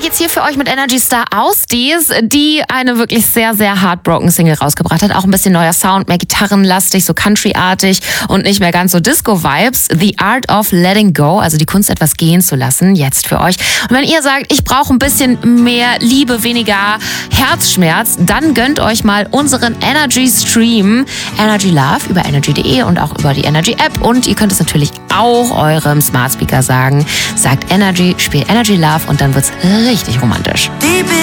geht's hier für euch mit Energy Star Ausdies, die eine wirklich sehr, sehr heartbroken Single rausgebracht hat. Auch ein bisschen neuer Sound, mehr gitarrenlastig, so countryartig und nicht mehr ganz so Disco-Vibes. The Art of Letting Go, also die Kunst, etwas gehen zu lassen, jetzt für euch. Und wenn ihr sagt, ich brauche ein bisschen mehr Liebe, weniger Herzschmerz, dann gönnt euch mal unseren Energy Stream, Energy Love, über energy.de und auch über die Energy App. Und ihr könnt es natürlich auch eurem Smart Speaker sagen. Sagt Energy, spielt Energy Love und dann wird's richtig romantisch.